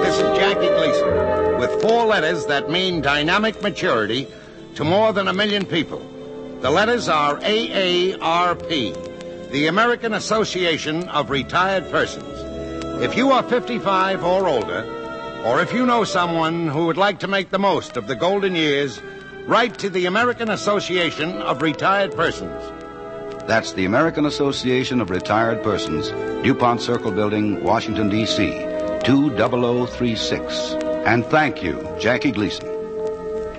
this is Jackie Gleason with 4 letters that mean dynamic maturity to more than 1 million people. The letters are AARP, the American Association of Retired Persons. If you are 55 or older, or if you know someone who would like to make the most of the golden years, write to the American Association of Retired Persons. That's the American Association of Retired Persons, DuPont Circle Building, Washington, D.C., 20036. And thank you, Jackie Gleason.